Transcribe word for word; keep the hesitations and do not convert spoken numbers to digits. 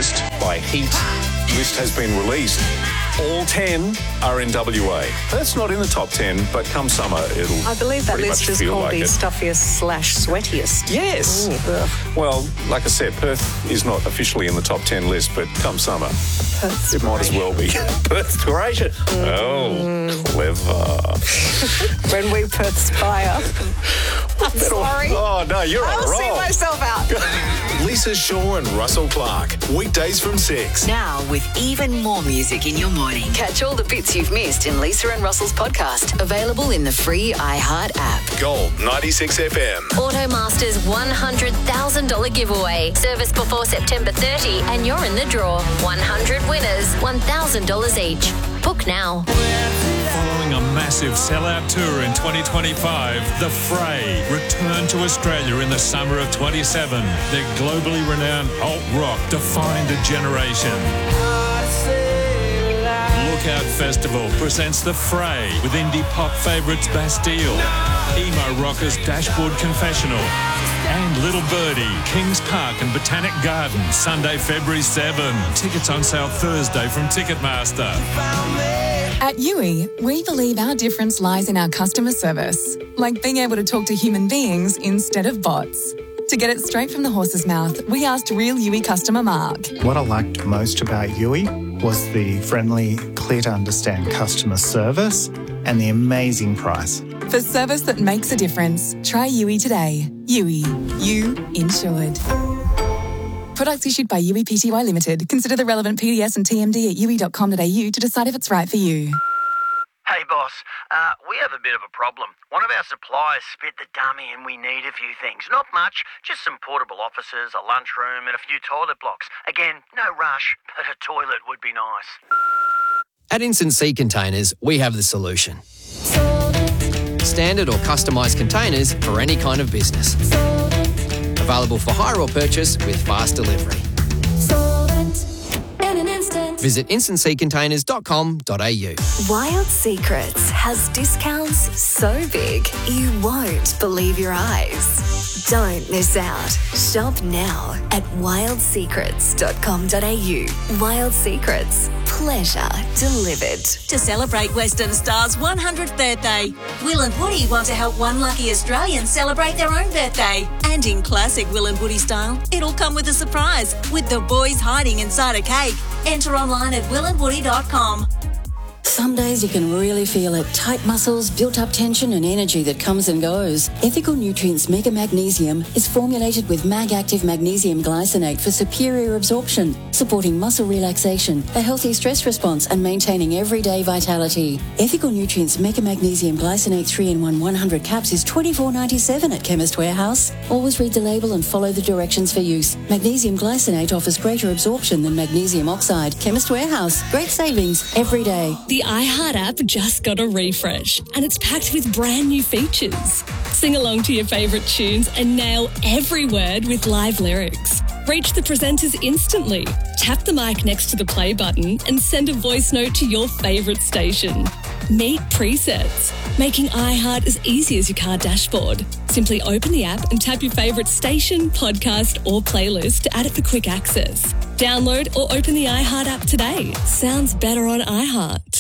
list by Heat. List has been released. All ten are in W A. That's not in the top ten, but come summer, it'll I believe that pretty list much is feel called like the it. stuffiest slash sweatiest. Yes. Ooh, ugh. Well, like I said, Perth is not officially in the top ten list, but come summer, Perth's it might as great. well be. Perth's great. Oh, clever. When we perspire. I'm sorry. Oh, no, you're on I'll a roll. see myself out. Lisa Shaw and Russell Clark. Weekdays from six. Now with even more music in your morning. Catch all the bits you've missed in Lisa and Russell's podcast. Available in the free iHeart app. Gold ninety-six F M. Automasters one hundred thousand dollars giveaway. Service before September thirtieth and you're in the draw. one hundred winners, one thousand dollars each. Book now. Following a massive sellout tour in twenty twenty-five, The Fray return to Australia in the summer of twenty-seven. Their globally renowned alt rock defined a generation. Lookout Festival presents The Fray with indie pop favourites Bastille, emo rockers Dashboard Confessional, and Little Birdie, Kings Park and Botanic Gardens, Sunday, February seventh. Tickets on sale Thursday from Ticketmaster. At U I, we believe our difference lies in our customer service, like being able to talk to human beings instead of bots. To get it straight from the horse's mouth, we asked real U I customer Mark. What I liked most about U I was the friendly, clear to understand customer service and the amazing price. For service that makes a difference, try U I today. U I. You insured. Products issued by U I P T Y Limited. Consider the relevant P D S and T M D at u i dot com dot a u to decide if it's right for you. Hey boss, uh, we have a bit of a problem. One of our suppliers spit the dummy and we need a few things. Not much, just some portable offices, a lunchroom and a few toilet blocks. Again, no rush, but a toilet would be nice. At Instant Sea Containers, we have the solution. Standard or customised containers for any kind of business. Available for hire or purchase with fast delivery. Visit instant sea containers dot com dot a u. Wild Secrets has discounts so big you won't believe your eyes. Don't miss out. Shop now at wild secrets dot com dot a u. Wild Secrets. Pleasure delivered. To celebrate Western Star's one hundredth birthday, Will and Woody want to help one lucky Australian celebrate their own birthday. And in classic Will and Woody style, it'll come with a surprise, with the boys hiding inside a cake. Enter online at will and woody dot com. Some days you can really feel it. Tight muscles, built-up tension and energy that comes and goes. Ethical Nutrients Mega Magnesium is formulated with Mag-Active Magnesium Glycinate for superior absorption, supporting muscle relaxation, a healthy stress response and maintaining everyday vitality. Ethical Nutrients Mega Magnesium Glycinate three in one one hundred caps is twenty-four dollars and ninety-seven cents at Chemist Warehouse. Always read the label and follow the directions for use. Magnesium Glycinate offers greater absorption than magnesium oxide. Chemist Warehouse. Great savings every day. The iHeart app just got a refresh and it's packed with brand new features. Sing along to your favourite tunes and nail every word with live lyrics. Reach the presenters instantly. Tap the mic next to the play button and send a voice note to your favourite station. Meet presets, making iHeart as easy as your car dashboard. Simply open the app and tap your favourite station, podcast or playlist to add it for quick access. Download or open the iHeart app today. Sounds better on iHeart.